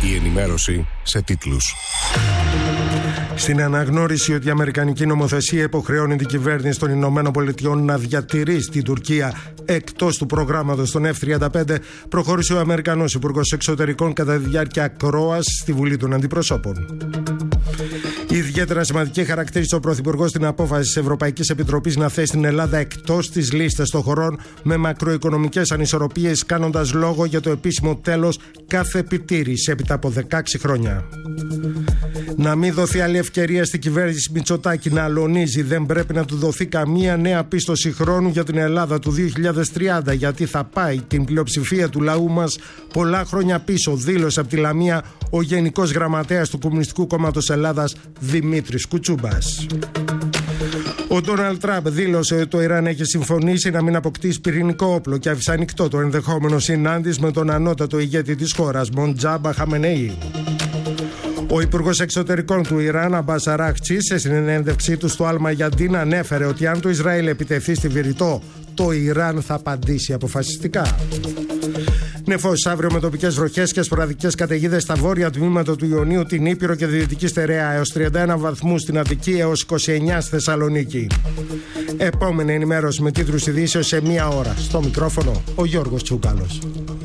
Η ενημέρωση σε τίτλους. Στην αναγνώριση ότι η αμερικανική νομοθεσία υποχρεώνει την κυβέρνηση των Ηνωμένων Πολιτειών να διατηρεί στην Τουρκία εκτός του προγράμματος των F-35, προχώρησε ο Αμερικανός Υπουργός Εξωτερικών κατά τη διάρκεια ακρόασης στη Βουλή των Αντιπροσώπων. Ιδιαίτερα σημαντική χαρακτήρισε ο Πρωθυπουργός την απόφαση της Ευρωπαϊκής Επιτροπής να θέσει την Ελλάδα εκτός της λίστας των χωρών με μακροοικονομικές ανισορροπίες, κάνοντας λόγο για το επίσημο τέλος κάθε επιτήρησης έπειτα από 16 χρόνια. Να μην δοθεί άλλη ευκαιρία στην κυβέρνηση Μητσοτάκη να αλωνίζει. Δεν πρέπει να του δοθεί καμία νέα πίστοση χρόνου για την Ελλάδα του 2030, γιατί θα πάει την πλειοψηφία του λαού μας πολλά χρόνια πίσω, δήλωσε από τη Λαμία ο Γενικός Γραμματέας του Κομμουνιστικού Κόμματος Ελλάδας Δημήτρης Κουτσούμπας. Ο Ντόναλντ Τραμπ δήλωσε ότι το Ιράν έχει συμφωνήσει να μην αποκτήσει πυρηνικό όπλο και άφησε ανοιχτό το ενδεχόμενο συνάντηση με τον ανώτατο ηγέτη της χώρας, Μοντζάμπα Χαμενεή. Ο Υπουργός Εξωτερικών του Ιράν, Αμπάς Αράχτσι, σε συνέντευξή του στο Αλ-Μαγιαντίν ανέφερε ότι αν το Ισραήλ επιτεθεί στη Βηρητό, το Ιράν θα απαντήσει αποφασιστικά. Νεφώσεις αύριο με τοπικές βροχές και σποραδικές καταιγίδες στα βόρεια τμήματα του Ιωνίου, την Ήπειρο και Δυτική Στερεά, έως 31 βαθμούς στην Αττική, έως 29 στη Θεσσαλονίκη. Επόμενη ενημέρωση με τίτλους ειδήσεως σε 1 ώρα. Στο μικρόφωνο ο Γιώργος Τσούκαλος.